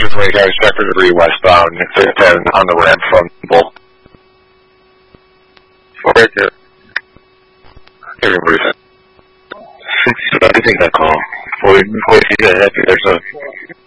Just guys, Sector Debris westbound, 610 on the ramp from Bull. Right there. Everybody's I think that call. Before we see that, there's a